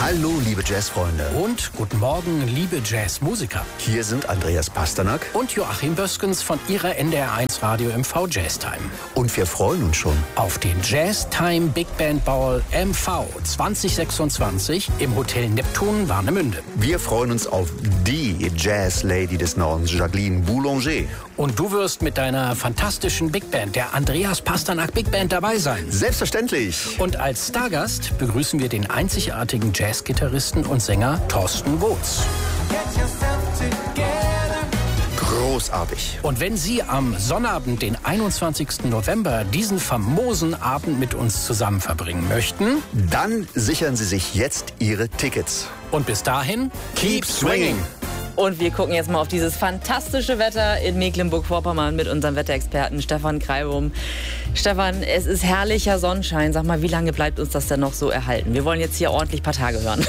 Hallo, liebe Jazzfreunde. Und guten Morgen, liebe Jazzmusiker. Hier sind Andreas Pasternak und Joachim Böskens von Ihrer NDR1 Radio MV Jazztime. Und wir freuen uns schon auf den Jazztime Big Band Ball MV 2026 im Hotel Neptun Warnemünde. Wir freuen uns auf die Jazz-Lady des Nordens, Jacqueline Boulanger. Und du wirst mit deiner fantastischen Big Band, der Andreas Pasternak Big Band, dabei sein. Selbstverständlich. Und als Stargast begrüßen wir den einzigartigen Jazzgitarristen und Sänger Thorsten Woods. Großartig. Und wenn Sie am Sonnabend, den 21. November, diesen famosen Abend mit uns zusammen verbringen möchten, dann sichern Sie sich jetzt Ihre Tickets. Und bis dahin, keep swinging! Und wir gucken jetzt mal auf dieses fantastische Wetter in Mecklenburg-Vorpommern mit unserem Wetterexperten Stefan Kreibum. Stefan, es ist herrlicher Sonnenschein. Sag mal, wie lange bleibt uns das denn noch so erhalten? Wir wollen jetzt hier ordentlich ein paar Tage hören.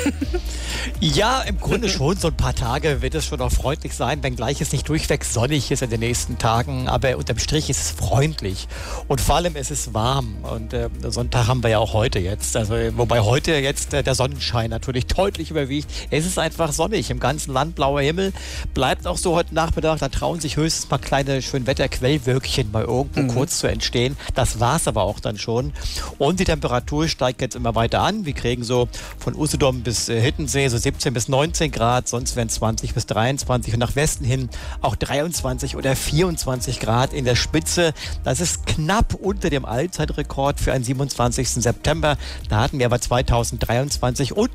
Ja, im Grunde schon. So ein paar Tage wird es schon auch freundlich sein, wenngleich es nicht durchweg sonnig ist in den nächsten Tagen. Aber unterm Strich ist es freundlich. Und vor allem ist es warm. Und Sonntag haben wir ja auch heute jetzt. Also, wobei heute jetzt der Sonnenschein natürlich deutlich überwiegt. Es ist einfach sonnig. Im ganzen Land blauer Himmel. Bleibt auch so heute Nachmittag. Da trauen sich höchstens mal kleine Schönwetterquellwölkchen mal irgendwo kurz zu entstehen. Das war's aber auch dann schon. Und die Temperatur steigt jetzt immer weiter an. Wir kriegen so von Usedom bis Hittensee so 17 bis 19 Grad. Sonst werden 20 bis 23 und nach Westen hin auch 23 oder 24 Grad in der Spitze. Das ist knapp unter dem Allzeitrekord für einen 27. September. Da hatten wir aber 2023 und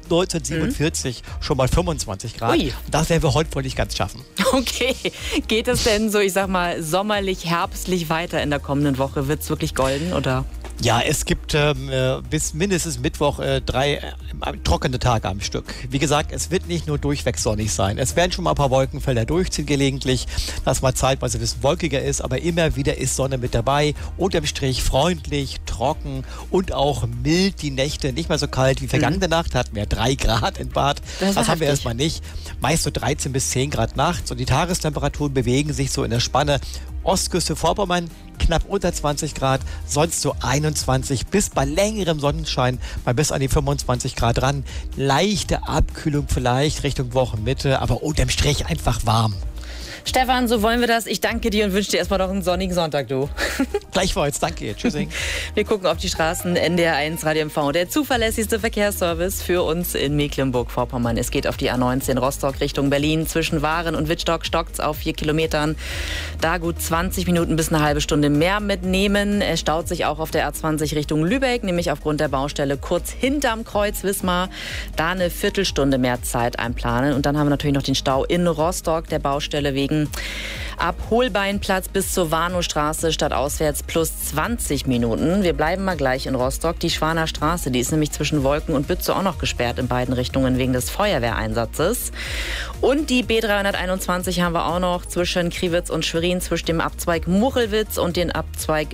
1947 schon mal 25 Grad. Ui. Das werden wir heute wohl nicht ganz schaffen. Okay. Geht es denn so, ich sag mal, sommerlich, herbstlich weiter in der kommenden Woche? Wird es wirklich golden, oder? Ja, es gibt bis mindestens Mittwoch 3 trockene Tage am Stück. Wie gesagt, es wird nicht nur durchweg sonnig sein. Es werden schon mal ein paar Wolkenfelder durchziehen gelegentlich, dass mal zeitweise ein bisschen wolkiger ist, aber immer wieder ist Sonne mit dabei. Unterm Strich freundlich, trocken und auch mild die Nächte. Nicht mehr so kalt wie vergangene Nacht, hatten wir 3 Grad in Bad. Das haben wir erstmal nicht. Meist so 13 bis 10 Grad nachts und die Tagestemperaturen bewegen sich so in der Spanne Ostküste Vorpommern knapp unter 20 Grad, sonst so 21 bis bei längerem Sonnenschein mal bis an die 25 Grad ran. Leichte Abkühlung vielleicht Richtung Wochenmitte, aber unterm Strich einfach warm. Stefan, so wollen wir das. Ich danke dir und wünsche dir erstmal noch einen sonnigen Sonntag, du. Gleichfalls, danke. Tschüssing. Wir gucken auf die Straßen. NDR1 Radio MV, der zuverlässigste Verkehrsservice für uns in Mecklenburg-Vorpommern. Es geht auf die A19 Rostock Richtung Berlin. Zwischen Waren und Wittstock stockt's auf 4 Kilometern. Da gut 20 Minuten bis eine halbe Stunde mehr mitnehmen. Es staut sich auch auf der A20 Richtung Lübeck, nämlich aufgrund der Baustelle kurz hinterm Kreuz Wismar. Da eine Viertelstunde mehr Zeit einplanen. Und dann haben wir natürlich noch den Stau in Rostock, der Baustelle wegen ab Holbeinplatz bis zur Warnowstraße stadtauswärts plus 20 Minuten. Wir bleiben mal gleich in Rostock. Die Schwaner Straße, die ist nämlich zwischen Wolken und Bützow auch noch gesperrt in beiden Richtungen wegen des Feuerwehreinsatzes. Und die B321 haben wir auch noch zwischen Kriwitz und Schwerin, zwischen dem Abzweig Muchelwitz und den Abzweig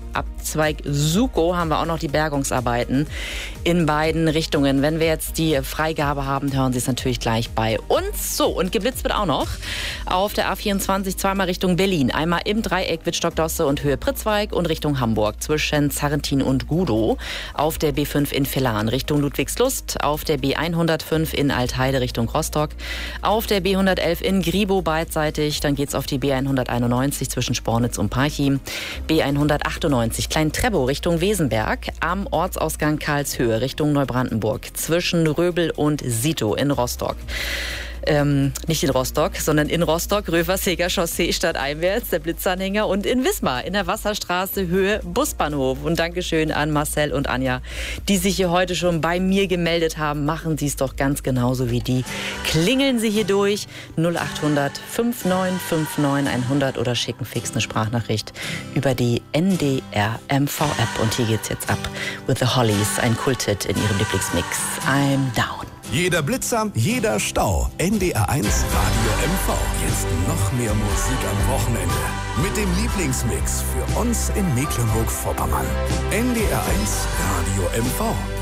Sukow haben wir auch noch die Bergungsarbeiten in beiden Richtungen. Wenn wir jetzt die Freigabe haben, hören Sie es natürlich gleich bei uns. So, und geblitzt wird auch noch auf der A24 zweimal Richtung Berlin. Einmal im Dreieck Wittstock-Dosse und Höhe Pritzweig und Richtung Hamburg zwischen Zarrentin und Gudow. Auf der B5 in Villan Richtung Ludwigslust. Auf der B105 in Altheide Richtung Rostock. Auf der B111 in Gribow beidseitig. Dann geht's auf die B191 zwischen Spornitz und Parchim. B198 Klein-Trebow Richtung Wesenberg. Am Ortsausgang Karlshöhe Richtung Neubrandenburg. Zwischen Röbel und Sito in Rostock. Nicht in Rostock, sondern in Rostock, Röferseger Chaussee stadteinwärts, der Blitzanhänger und in Wismar, in der Wasserstraße, Höhe Busbahnhof. Und Dankeschön an Marcel und Anja, die sich hier heute schon bei mir gemeldet haben. Machen Sie es doch ganz genauso wie die. Klingeln Sie hier durch 0800 5959 100 oder schicken fix eine Sprachnachricht über die NDR MV App. Und hier geht's jetzt ab with the Hollies, ein Kulthit in ihrem Lieblingsmix. I'm Down. Jeder Blitzer, jeder Stau. NDR1 Radio MV. Jetzt noch mehr Musik am Wochenende. Mit dem Lieblingsmix für uns in Mecklenburg-Vorpommern. NDR1 Radio MV.